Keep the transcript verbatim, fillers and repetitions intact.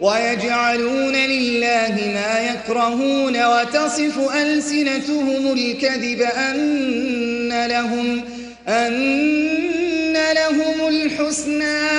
ويجعلون لله ما يكرهون وتصف ألسنتهم الكذب أن لهم, أن لهم الحسنى